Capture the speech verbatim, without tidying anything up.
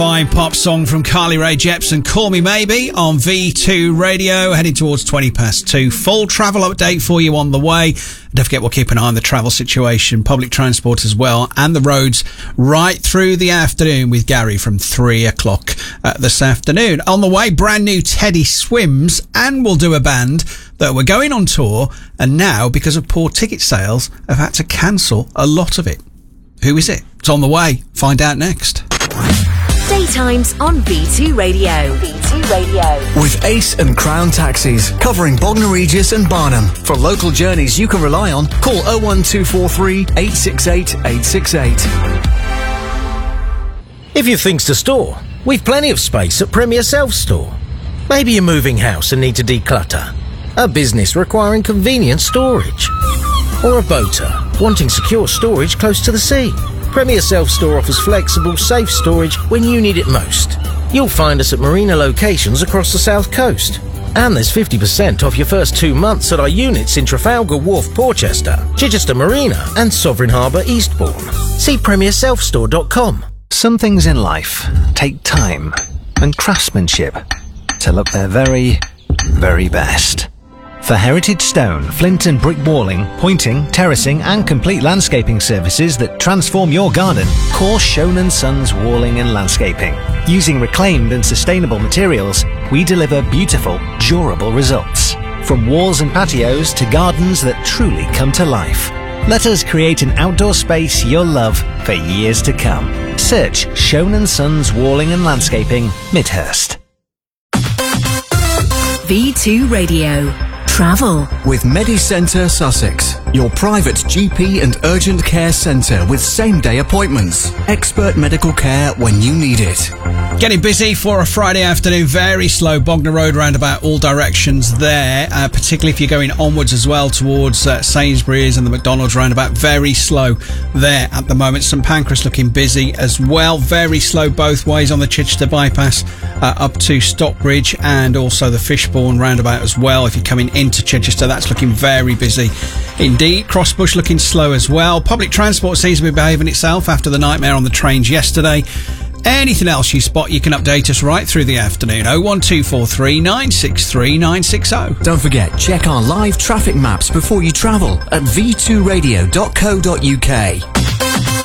fine pop song from Carly Rae Jepsen, Call Me Maybe, on V two Radio, heading towards twenty past two. Full travel update for you on the way. Don't forget, we'll keep an eye on the travel situation, public transport as well, and the roads right through the afternoon with Gary from three o'clock uh, this afternoon. On the way, brand new Teddy Swims, and we'll do a band that were going on tour and now, because of poor ticket sales, have had to cancel a lot of it. Who is it? It's on the way. Find out next. Daytimes on V two Radio. V two Radio. With Ace and Crown Taxis, covering Bognor Regis and Barnham. For local journeys you can rely on, call oh one two four three, eight six eight, eight six eight. If you've things to store, we've plenty of space at Premier Self Store. Maybe you're moving house and need to declutter. A business requiring convenient storage. Or a boater wanting secure storage close to the sea. Premier Self Store offers flexible, safe storage when you need it most. You'll find us at marina locations across the south coast. And there's fifty percent off your first two months at our units in Trafalgar Wharf, Porchester, Chichester Marina and Sovereign Harbour, Eastbourne. See premier self store dot com. Some things in life take time and craftsmanship to look their very, very best. For Heritage Stone, flint and brick walling, pointing, terracing and complete landscaping services that transform your garden, call Schoen and Sons Walling and Landscaping. Using reclaimed and sustainable materials, we deliver beautiful, durable results. From walls and patios to gardens that truly come to life. Let us create an outdoor space you'll love for years to come. Search Schoen and Sons Walling and Landscaping, Midhurst. V two Radio. Travel. With MediCentre Sussex, your private G P and urgent care centre with same-day appointments. Expert medical care when you need it. Getting busy for a Friday afternoon. Very slow. Bognor Road roundabout, all directions there, uh, particularly if you're going onwards as well towards uh, Sainsbury's and the McDonald's roundabout. Very slow there at the moment. St Pancras looking busy as well. Very slow both ways on the Chichester bypass uh, up to Stockbridge, and also the Fishbourne roundabout as well. If you're coming into Chichester, that's looking very busy indeed. Crossbush looking slow as well. Public transport seems to be behaving itself after the nightmare on the trains yesterday. Anything else you spot, you can update us right through the afternoon. oh one two four three, nine six three, nine six oh. Don't forget, check our live traffic maps before you travel at v two radio dot co dot uk.